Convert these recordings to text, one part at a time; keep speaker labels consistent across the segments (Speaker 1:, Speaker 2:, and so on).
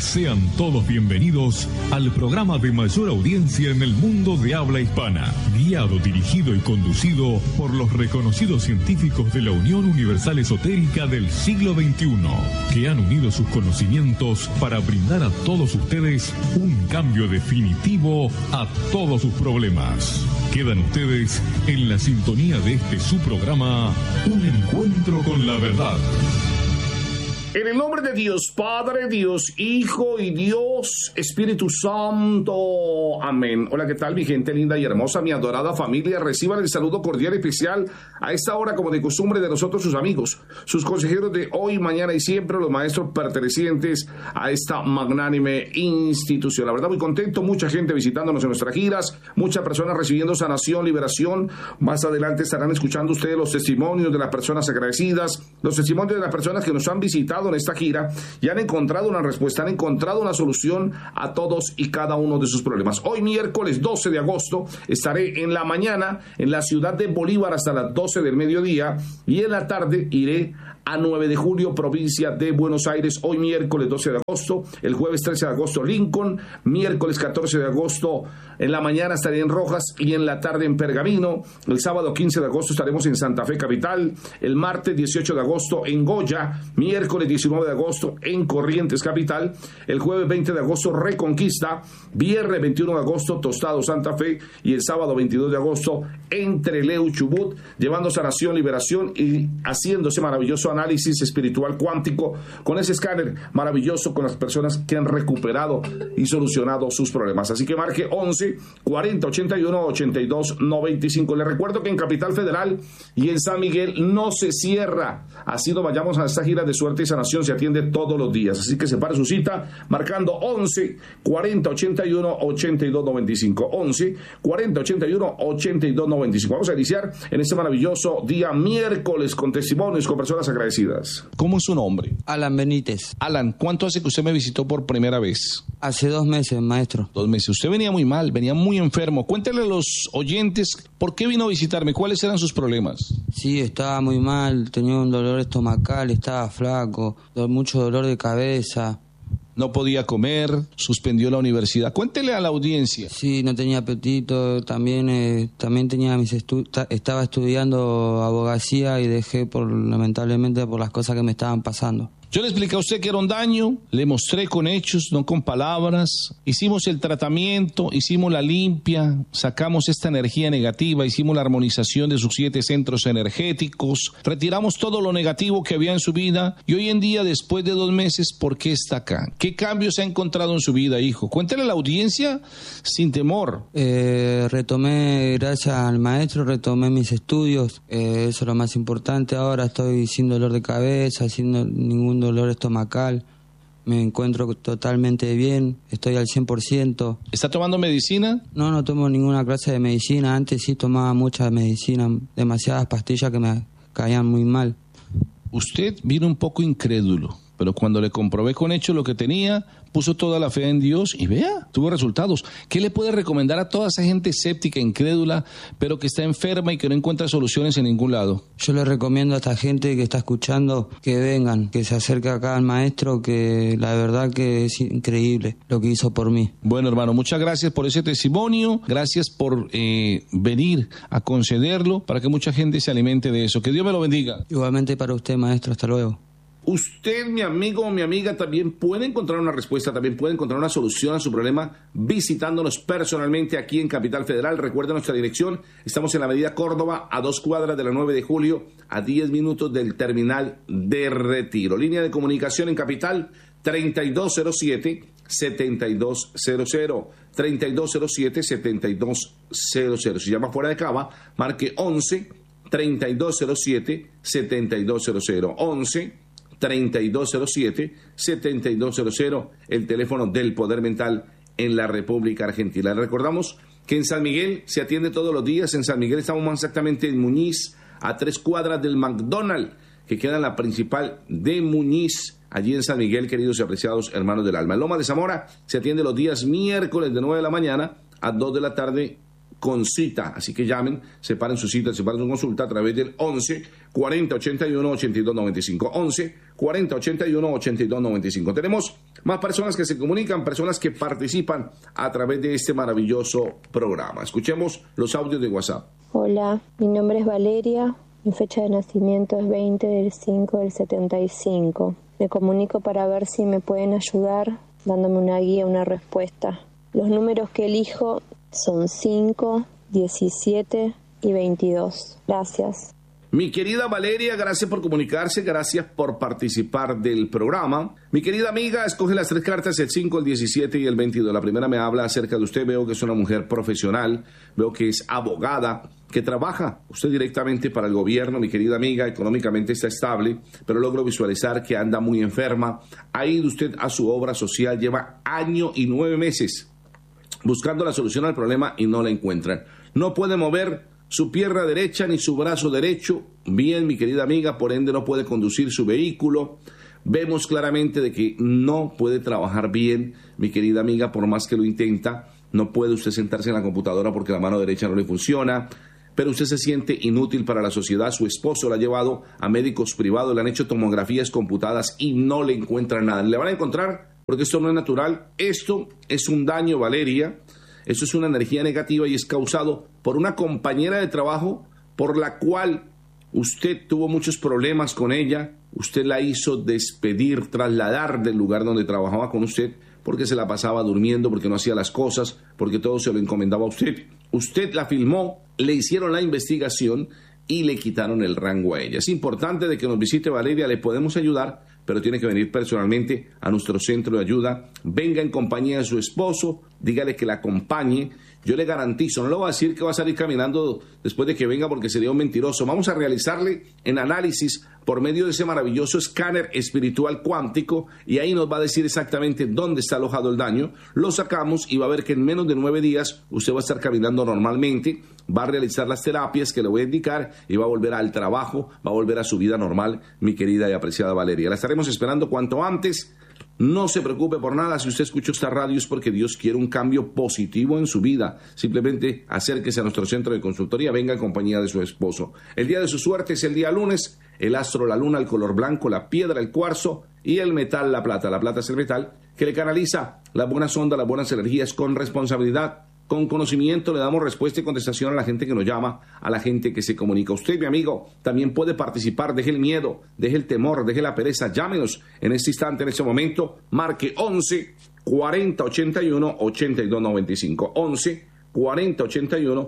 Speaker 1: Sean todos bienvenidos al programa de mayor audiencia en el mundo de habla hispana, guiado, dirigido y conducido por los reconocidos científicos de la Unión Universal Esotérica del siglo XXI, que han unido sus conocimientos para brindar a todos ustedes un cambio definitivo a todos sus problemas. Quedan ustedes en la sintonía de este su programa, Un Encuentro con la Verdad.
Speaker 2: En el nombre de Dios Padre, Dios Hijo y Dios Espíritu Santo. Amén. Hola, ¿qué tal, mi gente linda y hermosa, mi adorada familia? Reciban el saludo cordial y especial a esta hora, como de costumbre, de nosotros, sus amigos, sus consejeros de hoy, mañana y siempre, los maestros pertenecientes a esta magnánime institución. La verdad, muy contento, mucha gente visitándonos en nuestras giras, muchas personas recibiendo sanación, liberación. Más adelante estarán escuchando ustedes los testimonios de las personas agradecidas, los testimonios de las personas que nos han visitado en esta gira y han encontrado una respuesta, han encontrado una solución a todos y cada uno de sus problemas. Hoy, miércoles 12 de agosto, estaré en la mañana en la ciudad de Bolívar hasta las 12 del mediodía y en la tarde iré a 9 de julio, provincia de Buenos Aires. Hoy miércoles 12 de agosto, el jueves 13 de agosto Lincoln, miércoles 14 de agosto en la mañana estaré en Rojas y en la tarde en Pergamino. El sábado 15 de agosto estaremos en Santa Fe capital, el martes 18 de agosto en Goya, miércoles 19 de agosto en Corrientes capital, el jueves 20 de agosto Reconquista, viernes 21 de agosto Tostado Santa Fe y el sábado 22 de agosto en Trelew Chubut, llevando sanación, liberación y haciendo ese maravilloso análisis espiritual cuántico con ese escáner maravilloso con las personas que han recuperado y solucionado sus problemas. Así que marque 11 40 81 82 95. Les recuerdo que en Capital Federal y en San Miguel no se cierra. Así nos vayamos a esta gira de suerte y sanación, se atiende todos los días. Así que separe su cita marcando 11 40 81 82 95. 11 40 81 82 95. Vamos a iniciar en este maravilloso día miércoles con testimonios, con personas agradecidas.
Speaker 3: ¿Cómo es su nombre?
Speaker 4: Alan Benítez.
Speaker 3: Alan, ¿cuánto hace que usted me visitó por primera vez?
Speaker 4: Hace 2 meses, maestro.
Speaker 3: 2 meses. Usted venía muy mal, venía muy enfermo. Cuéntale a los oyentes por qué vino a visitarme, cuáles eran sus problemas.
Speaker 4: Sí, estaba muy mal, tenía un dolor estomacal, estaba flaco, mucho dolor de cabeza.
Speaker 3: No podía comer, suspendió la universidad. Cuéntele a la audiencia.
Speaker 4: Sí, no tenía apetito, también tenía estaba estudiando abogacía y dejé lamentablemente por las cosas que me estaban pasando.
Speaker 3: Yo le expliqué a usted que era un daño, le mostré con hechos, no con palabras. Hicimos el tratamiento, hicimos la limpia, sacamos esta energía negativa, hicimos la armonización de sus 7 centros energéticos, retiramos todo lo negativo que había en su vida y hoy en día, después de 2 meses, ¿por qué está acá? ¿Qué cambios ha encontrado en su vida, hijo? Cuéntale a la audiencia sin temor.
Speaker 4: Retomé, gracias al maestro, retomé mis estudios, eso es lo más importante. Ahora estoy sin dolor de cabeza, sin ningún dolor estomacal, me encuentro totalmente bien, estoy al 100%.
Speaker 3: ¿Está tomando medicina?
Speaker 4: No tomo ninguna clase de medicina, antes sí tomaba mucha medicina, demasiadas pastillas que me caían muy mal.
Speaker 3: Usted vino un poco incrédulo, pero cuando le comprobé con hechos lo que tenía, puso toda la fe en Dios y vea, tuvo resultados. ¿Qué le puede recomendar a toda esa gente escéptica, incrédula, pero que está enferma y que no encuentra soluciones en ningún lado?
Speaker 4: Yo le recomiendo a esta gente que está escuchando que vengan, que se acerque acá al maestro, que la verdad que es increíble lo que hizo por mí.
Speaker 3: Bueno, hermano, muchas gracias por ese testimonio, gracias por venir a concederlo para que mucha gente se alimente de eso. Que Dios me lo bendiga.
Speaker 4: Igualmente para usted, maestro, hasta luego.
Speaker 2: Usted, mi amigo o mi amiga, también puede encontrar una respuesta, también puede encontrar una solución a su problema visitándonos personalmente aquí en Capital Federal. Recuerda nuestra dirección, estamos en la Avenida Córdoba, a 2 cuadras de la 9 de julio, a 10 minutos del terminal de Retiro. Línea de comunicación en Capital, 3207-7200, 3207-7200. Si llama fuera de Cava, marque 11-3207-7200, 11-3207-7200, el teléfono del Poder Mental en la República Argentina. Recordamos que en San Miguel se atiende todos los días. En San Miguel estamos más exactamente en Muñiz, a 3 cuadras del McDonald's, que queda en la principal de Muñiz, allí en San Miguel, queridos y apreciados hermanos del alma. En Loma de Zamora se atiende los días miércoles de 9 de la mañana a 2 de la tarde con cita. Así que llamen, separen su cita, separen su consulta a través del 11 40 81 82 95. 11 40 81 82 95. Tenemos más personas que se comunican, personas que participan a través de este maravilloso programa. Escuchemos los audios de WhatsApp.
Speaker 5: Hola, mi nombre es Valeria. Mi fecha de nacimiento es 20/5/75. Me comunico para ver si me pueden ayudar dándome una guía, una respuesta. Los números que elijo son 5, 17 y 22. Gracias.
Speaker 2: Mi querida Valeria, gracias por comunicarse, gracias por participar del programa. Mi querida amiga, escoge las 3 cartas, el 5, el 17 y el 22. La primera me habla acerca de usted. Veo que es una mujer profesional, veo que es abogada, que trabaja usted directamente para el gobierno. Mi querida amiga, económicamente está estable, pero logro visualizar que anda muy enferma. Ha ido usted a su obra social, lleva 1 año y 9 meses buscando la solución al problema y no la encuentran. No puede mover su pierna derecha ni su brazo derecho. Bien, mi querida amiga, por ende no puede conducir su vehículo. Vemos claramente de que no puede trabajar bien, mi querida amiga, por más que lo intenta. No puede usted sentarse en la computadora porque la mano derecha no le funciona. Pero usted se siente inútil para la sociedad. Su esposo la ha llevado a médicos privados, le han hecho tomografías computadas y no le encuentran nada. Le van a encontrar, porque esto no es natural. Esto es un daño, Valeria. Eso es una energía negativa y es causado por una compañera de trabajo por la cual usted tuvo muchos problemas con ella. Usted la hizo despedir, trasladar del lugar donde trabajaba con usted porque se la pasaba durmiendo, porque no hacía las cosas, porque todo se lo encomendaba a usted. Usted la filmó, le hicieron la investigación y le quitaron el rango a ella. Es importante de que nos visite, Valeria, le podemos ayudar, pero tiene que venir personalmente a nuestro centro de ayuda. Venga en compañía de su esposo, dígale que la acompañe. Yo le garantizo, no le voy a decir que va a salir caminando después de que venga porque sería un mentiroso. Vamos a realizarle en análisis por medio de ese maravilloso escáner espiritual cuántico y ahí nos va a decir exactamente dónde está alojado el daño. Lo sacamos y va a ver que en menos de 9 días usted va a estar caminando normalmente, va a realizar las terapias que le voy a indicar y va a volver al trabajo, va a volver a su vida normal, mi querida y apreciada Valeria. La estaremos esperando cuanto antes. No se preocupe por nada, si usted escuchó esta radio es porque Dios quiere un cambio positivo en su vida. Simplemente acérquese a nuestro centro de consultoría, venga en compañía de su esposo. El día de su suerte es el día lunes, el astro, la luna, el color blanco, la piedra, el cuarzo y el metal, la plata. La plata es el metal que le canaliza las buenas ondas, las buenas energías con responsabilidad. Con conocimiento le damos respuesta y contestación a la gente que nos llama, a la gente que se comunica. Usted, mi amigo, también puede participar. Deje el miedo, deje el temor, deje la pereza. Llámenos en este instante, en este momento. Marque 11 40 81 82 95. 11 40 81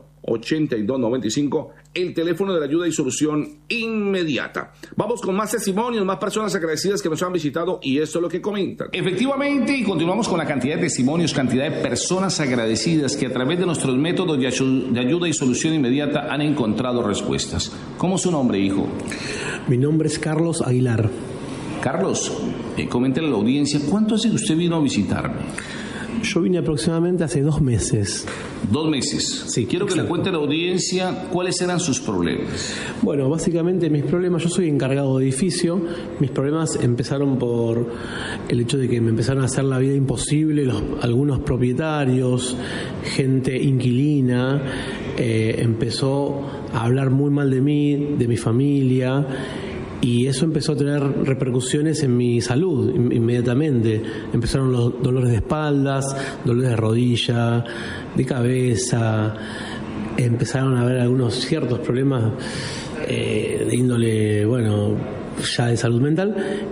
Speaker 2: 82 95. El teléfono de la ayuda y solución inmediata. Vamos con más testimonios, más personas agradecidas que nos han visitado y esto es lo que comentan.
Speaker 3: Efectivamente, y continuamos con la cantidad de testimonios, cantidad de personas agradecidas que a través de nuestros métodos de ayuda y solución inmediata han encontrado respuestas. ¿Cómo es su nombre, hijo?
Speaker 6: Mi nombre es Carlos Aguilar.
Speaker 3: Carlos, coméntale a la audiencia, ¿cuánto hace que usted vino a visitarme?
Speaker 6: Yo vine aproximadamente hace 2 meses.
Speaker 3: 2 meses.
Speaker 6: Sí,
Speaker 3: quiero que
Speaker 6: exacto.
Speaker 3: le cuente a la audiencia cuáles eran sus problemas.
Speaker 6: Bueno, básicamente mis problemas, yo soy encargado de edificio, mis problemas empezaron por el hecho de que me empezaron a hacer la vida imposible algunos propietarios, gente inquilina, empezó a hablar muy mal de mí, de mi familia. Y eso empezó a tener repercusiones en mi salud inmediatamente. Empezaron los dolores de espaldas, dolores de rodilla, de cabeza. Empezaron a haber algunos ciertos problemas de índole, ya de salud mental.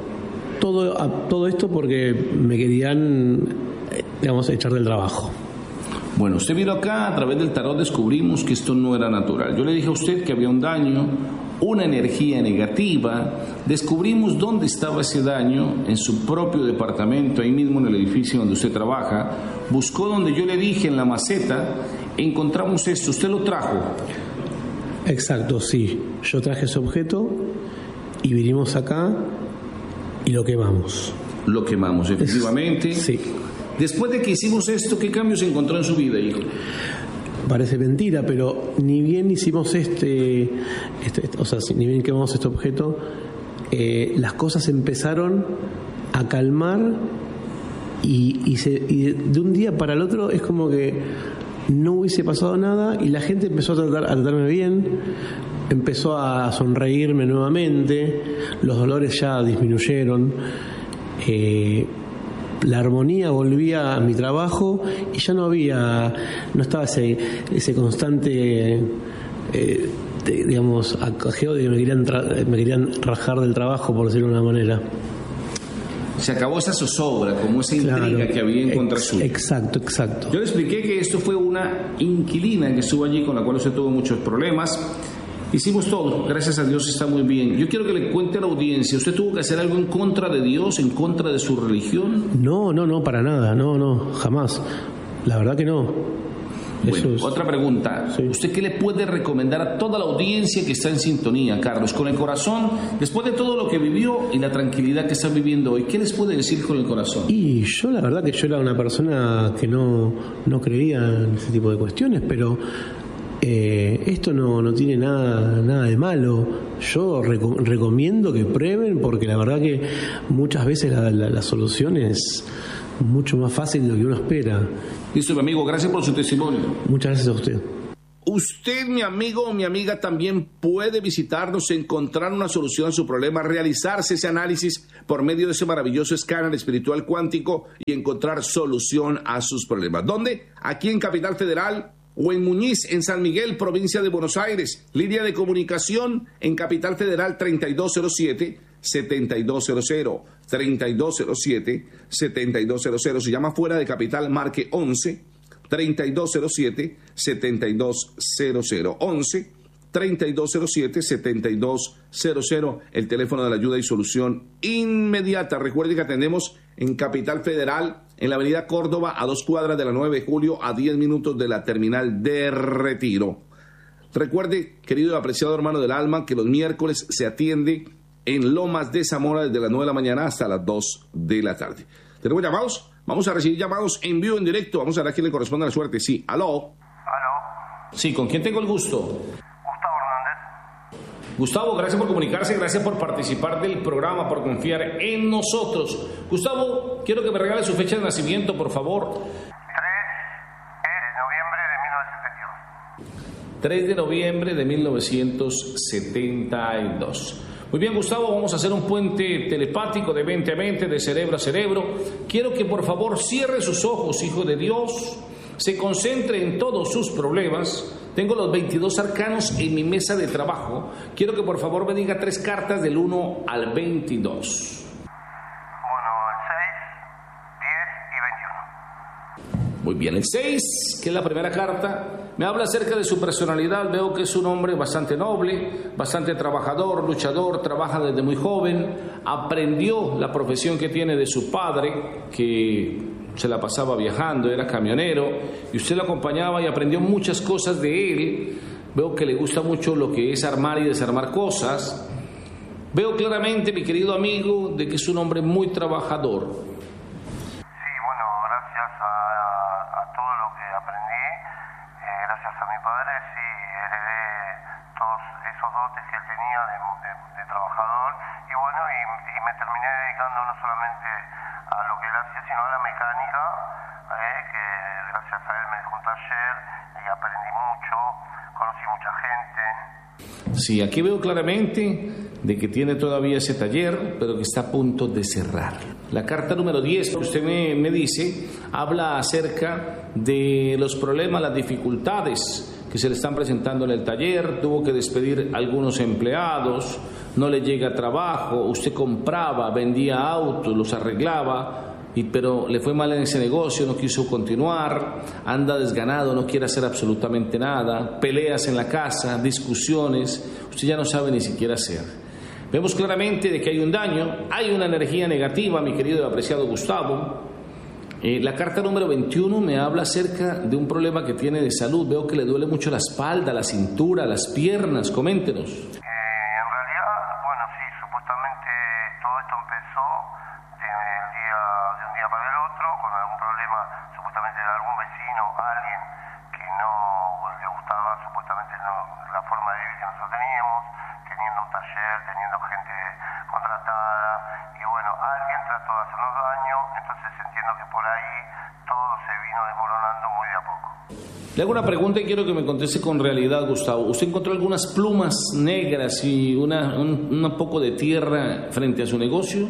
Speaker 6: Todo esto porque me querían, echar del trabajo.
Speaker 3: Bueno, usted vino acá, a través del tarot descubrimos que esto no era natural. Yo le dije a usted que había un daño, una energía negativa. Descubrimos dónde estaba ese daño, en su propio departamento, ahí mismo en el edificio donde usted trabaja. Buscó donde yo le dije, en la maceta, encontramos esto. ¿Usted lo trajo?
Speaker 6: Exacto, sí. Yo traje ese objeto y vinimos acá y lo quemamos.
Speaker 3: Lo quemamos, efectivamente.
Speaker 6: Sí.
Speaker 3: Después de que hicimos esto, ¿qué cambios encontró en su vida, hijo?
Speaker 6: Parece mentira, pero ni bien hicimos ni bien quemamos este objeto, las cosas empezaron a calmar y de un día para el otro es como que no hubiese pasado nada y la gente empezó a tratarme bien, empezó a sonreírme nuevamente, los dolores ya disminuyeron, la armonía volvía a mi trabajo y ya no estaba ese constante digamos acajeo de que me querían rajar del trabajo, por decirlo de una manera.
Speaker 3: Se acabó esa zozobra, como esa intriga que había en contra suya.
Speaker 6: Exacto.
Speaker 3: Yo le expliqué que esto fue una inquilina que estuvo allí con la cual usted tuvo muchos problemas. Hicimos todo, gracias a Dios está muy bien. Yo quiero que le cuente a la audiencia, ¿usted tuvo que hacer algo en contra de Dios, en contra de su religión?
Speaker 6: No, para nada, no, jamás. La verdad que no.
Speaker 3: Bueno, otra pregunta. Sí. ¿Usted qué le puede recomendar a toda la audiencia que está en sintonía, Carlos? Con el corazón, después de todo lo que vivió y la tranquilidad que está viviendo hoy, ¿qué les puede decir con el corazón? Y
Speaker 6: yo la verdad que yo era una persona que no creía en ese tipo de cuestiones, pero esto no tiene nada de malo. Yo recomiendo que prueben, porque la verdad que muchas veces la solución es mucho más fácil de lo que uno espera.
Speaker 3: Listo, mi amigo, gracias por su testimonio.
Speaker 6: Muchas gracias a usted.
Speaker 2: Usted, mi amigo o mi amiga, también puede visitarnos, encontrar una solución a su problema, realizarse ese análisis por medio de ese maravilloso escáner espiritual cuántico y encontrar solución a sus problemas. ¿Dónde? Aquí en Capital Federal o en Muñiz, en San Miguel, provincia de Buenos Aires. Línea de comunicación en Capital Federal 3207-7200. 3207-7200. Si llama fuera de Capital, marque 11-3207-7200. 11-3207-7200. El teléfono de la ayuda y solución inmediata. Recuerde que atendemos en Capital Federal, en la avenida Córdoba, a 2 cuadras de la 9 de julio, a 10 minutos de la terminal de Retiro. Recuerde, querido y apreciado hermano del alma, que los miércoles se atiende en Lomas de Zamora desde las 9 de la mañana hasta las 2 de la tarde. ¿Tenemos llamados? Vamos a recibir llamados en vivo, en directo. Vamos a ver a quién le corresponde la suerte. Sí, aló.
Speaker 3: Sí, ¿con quién tengo el gusto?
Speaker 7: Gustavo Hernández.
Speaker 3: Gustavo, gracias por comunicarse, gracias por participar del programa, por confiar en nosotros. Gustavo, quiero que me regale su fecha de nacimiento, por favor. 3 de noviembre de 1972. Muy bien, Gustavo, vamos a hacer un puente telepático de mente a mente, de cerebro a cerebro. Quiero que por favor cierre sus ojos, hijo de Dios, se concentre en todos sus problemas. Tengo los 22 arcanos en mi mesa de trabajo. Quiero que por favor me diga 3 cartas del 1 al 22. Muy bien, el 6, que es la primera carta, me habla acerca de su personalidad. Veo que es un hombre bastante noble, bastante trabajador, luchador, trabaja desde muy joven, aprendió la profesión que tiene de su padre, que se la pasaba viajando, era camionero, y usted lo acompañaba y aprendió muchas cosas de él. Veo que le gusta mucho lo que es armar y desarmar cosas. Veo claramente, mi querido amigo, de que es un hombre muy trabajador. Sí, aquí veo claramente de que tiene todavía ese taller, pero que está a punto de cerrar. La carta número 10 que usted me dice habla acerca de los problemas, las dificultades que se le están presentando en el taller. Tuvo que despedir a algunos empleados, no le llega trabajo, usted compraba, vendía autos, los arreglaba, pero le fue mal en ese negocio, no quiso continuar, anda desganado, no quiere hacer absolutamente nada, peleas en la casa, discusiones, usted ya no sabe ni siquiera hacer. Vemos claramente de que hay un daño, hay una energía negativa, mi querido y apreciado Gustavo. La carta número 21 me habla acerca de un problema que tiene de salud. Veo que le duele mucho la espalda, la cintura, las piernas. Coméntenos.
Speaker 7: Entonces entiendo que por ahí todo se vino desmoronando muy de a poco.
Speaker 3: Le hago una pregunta y quiero que me conteste con realidad, Gustavo. ¿Usted encontró algunas plumas negras y un poco de tierra frente a su negocio?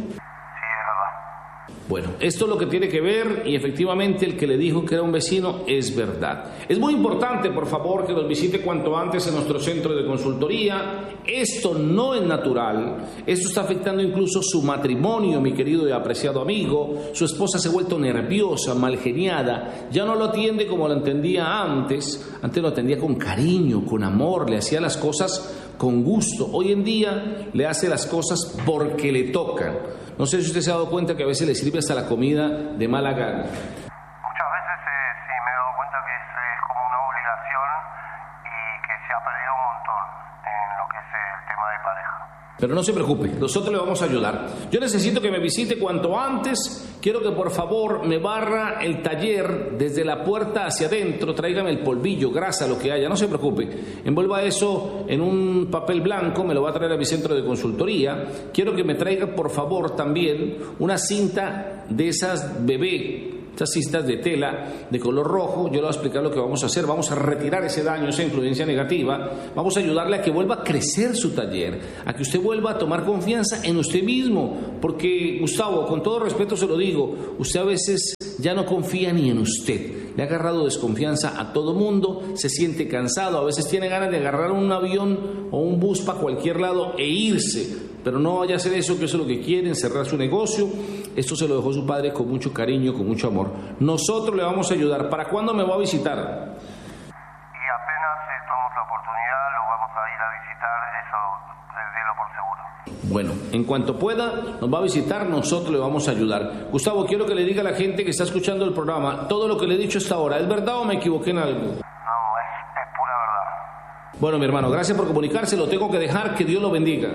Speaker 3: Bueno, esto es lo que tiene que ver y efectivamente el que le dijo que era un vecino es verdad. Es muy importante, por favor, que nos visite cuanto antes en nuestro centro de consultoría. Esto no es natural, esto está afectando incluso su matrimonio, mi querido y apreciado amigo. Su esposa se ha vuelto nerviosa, malgeniada, ya no lo atiende como lo entendía antes lo atendía con cariño, con amor, le hacía las cosas con gusto. Hoy en día le hace las cosas porque le tocan. No sé si usted se ha dado cuenta que a veces le sirve hasta la comida de mala gana.
Speaker 7: Muchas veces sí me he dado cuenta que es como una obligación y que se ha perdido un montón en lo que es el tema de pareja.
Speaker 3: Pero no se preocupe, nosotros le vamos a ayudar. Yo necesito que me visite cuanto antes. Quiero que por favor me barra el taller desde la puerta hacia adentro. Tráigame el polvillo, grasa, lo que haya, no se preocupe. Envuelva eso en un papel blanco, me lo va a traer a mi centro de consultoría. Quiero que me traiga por favor también una cinta de esas bebé, estas cintas de tela de color rojo. Yo le voy a explicar lo que vamos a hacer. Vamos a retirar ese daño, esa influencia negativa. Vamos a ayudarle a que vuelva a crecer su taller, a que usted vuelva a tomar confianza en usted mismo. Porque, Gustavo, con todo respeto se lo digo, usted a veces ya no confía ni en usted. Le ha agarrado desconfianza a todo mundo, se siente cansado, a veces tiene ganas de agarrar un avión o un bus para cualquier lado e irse. Pero no vaya a hacer eso, que eso es lo que quieren, cerrar su negocio. Esto se lo dejó su padre con mucho cariño, con mucho amor. Nosotros le vamos a ayudar. ¿Para cuándo me va a visitar?
Speaker 7: Y apenas tomamos la oportunidad, lo vamos a ir a visitar, eso délo por seguro.
Speaker 3: Bueno, en cuanto pueda, nos va a visitar, nosotros le vamos a ayudar. Gustavo, quiero que le diga a la gente que está escuchando el programa, todo lo que le he dicho hasta ahora, ¿es verdad o me equivoqué en algo?
Speaker 7: No, es pura verdad.
Speaker 3: Bueno, mi hermano, gracias por comunicarse, lo tengo que dejar, que Dios lo bendiga.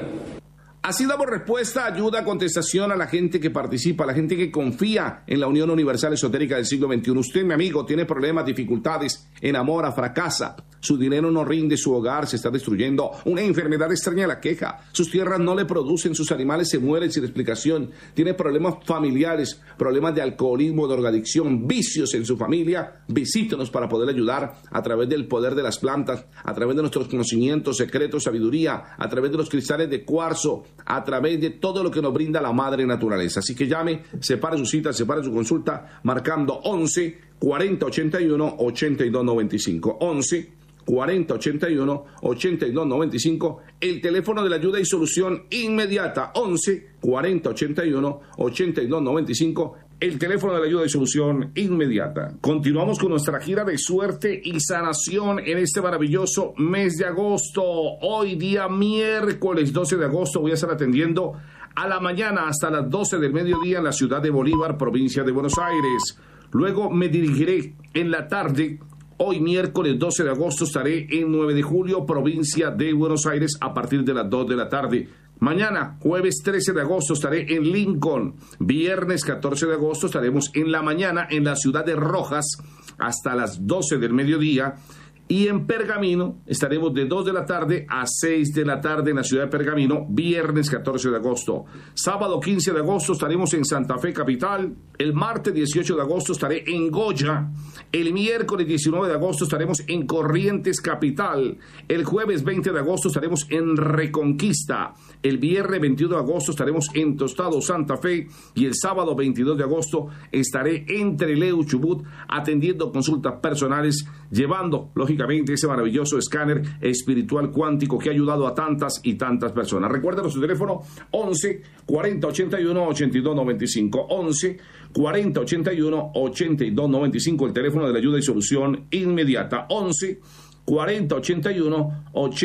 Speaker 2: Así damos respuesta, ayuda, contestación a la gente que participa, a la gente que confía en la Unión Universal Esotérica del siglo XXI. Usted, mi amigo, tiene problemas, dificultades, enamora, fracasa, su dinero no rinde, su hogar se está destruyendo, una enfermedad extraña la queja, sus tierras no le producen, sus animales se mueren sin explicación, tiene problemas familiares, problemas de alcoholismo, de drogadicción, vicios en su familia. Visítenos para poder ayudar a través del poder de las plantas, a través de nuestros conocimientos, secretos, sabiduría, a través de los cristales de cuarzo, a través de todo lo que nos brinda la madre naturaleza. Así que llame, separe su cita, separe su consulta, marcando 11 40 81 82 95. 11 40 81 82 95, el teléfono de la ayuda y solución inmediata. 11 40 81 82 95, el teléfono de la ayuda y solución inmediata. Continuamos con nuestra gira de suerte y sanación en este maravilloso mes de agosto. Hoy día miércoles 12 de agosto voy a estar atendiendo a la mañana hasta las 12 del mediodía en la ciudad de Bolívar, provincia de Buenos Aires. Luego me dirigiré en la tarde. Hoy miércoles 12 de agosto estaré en 9 de julio, provincia de Buenos Aires, a partir de las 2 de la tarde. Mañana, jueves 13 de agosto, estaré en Lincoln. Viernes 14 de agosto estaremos en la mañana en la ciudad de Rojas hasta las 12 del mediodía. Y en Pergamino estaremos de 2 de la tarde a 6 de la tarde en la ciudad de Pergamino, viernes 14 de agosto. Sábado 15 de agosto estaremos en Santa Fe capital. El martes 18 de agosto estaré en Goya. El miércoles 19 de agosto estaremos en Corrientes capital. El jueves 20 de agosto estaremos en Reconquista. El viernes 21 de agosto estaremos en Tostado, Santa Fe. Y el sábado 22 de agosto estaré en Trelew, Chubut, atendiendo consultas personales, llevando, lógicamente, ese maravilloso escáner espiritual cuántico que ha ayudado a tantas y tantas personas. Recuerda nuestro teléfono 11 40 81 82 95. 11 40 81 82 95, el teléfono de la ayuda y solución inmediata. 11 40 81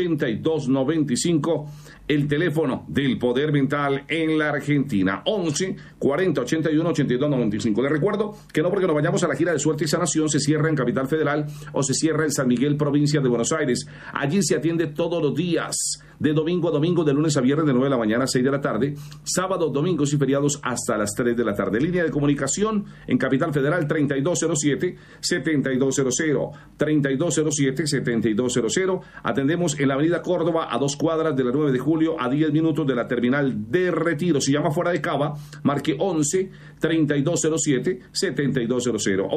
Speaker 2: 82 95, el teléfono del poder mental en la Argentina. 11 40 81 82 95. Les recuerdo que no porque nos vayamos a la gira de suerte y sanación se cierra en Capital Federal o se cierra en San Miguel, provincia de Buenos Aires. Allí se atiende todos los días, de domingo a domingo, de lunes a viernes, de 9 de la mañana a 6 de la tarde, sábados, domingos y feriados hasta las 3 de la tarde. Línea de comunicación en Capital Federal 3207-7200, 3207-7200. Atendemos en la avenida Córdoba, a 2 cuadras de la 9 de julio, a 10 minutos de la terminal de Retiro. Si llama fuera de Cava, marque 11 11-3207-7200.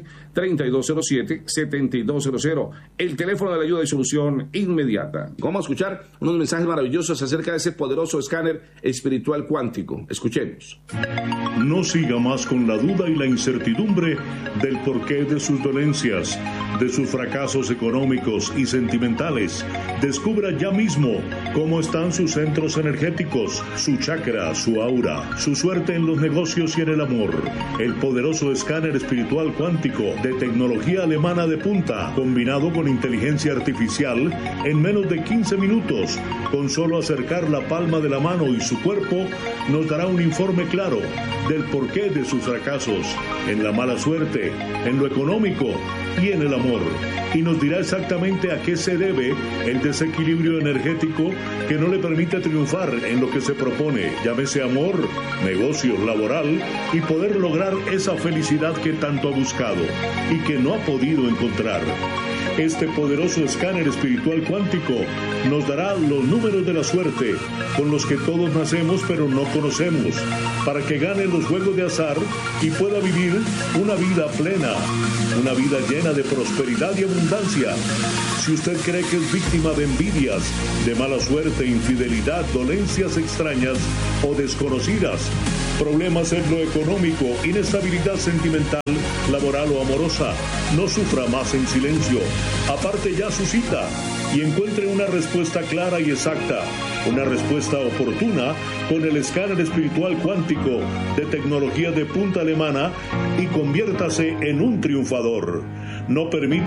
Speaker 2: 11-3207-7200. El teléfono de la ayuda y solución inmediata. Vamos a escuchar unos mensajes maravillosos acerca de ese poderoso escáner espiritual cuántico. Escuchemos.
Speaker 8: No siga más con la duda y la incertidumbre del porqué de sus dolencias, de sus fracasos económicos y sentimentales. Descubra ya mismo cómo están sus centros energéticos, su chakra, su aura, su suerte en los negocios y en el amor. El poderoso escáner espiritual cuántico de tecnología alemana de punta, combinado con inteligencia artificial, en menos de 15 minutos, con solo acercar la palma de la mano y su cuerpo, nos dará un informe claro del porqué de sus fracasos, en la mala suerte, en lo económico y en el amor. Y nos dirá exactamente a qué se debe el desequilibrio energético que no le permite triunfar en lo que se propone, llámese amor, negocios, laboral, y poder lograr esa felicidad que tanto ha buscado y que no ha podido encontrar. Este poderoso escáner espiritual cuántico nos dará los números de la suerte con los que todos nacemos pero no conocemos, para que gane los juegos de azar y pueda vivir una vida plena, una vida llena de prosperidad y abundancia. Si usted cree que es víctima de envidias, de mala suerte, infidelidad, dolencias extrañas o desconocidas, problemas en lo económico, inestabilidad sentimental, laboral o amorosa, no sufra más en silencio. Aparte ya su cita y encuentre una respuesta clara y exacta, una respuesta oportuna con el escáner espiritual cuántico de tecnología de punta alemana y conviértase en un triunfador. No permita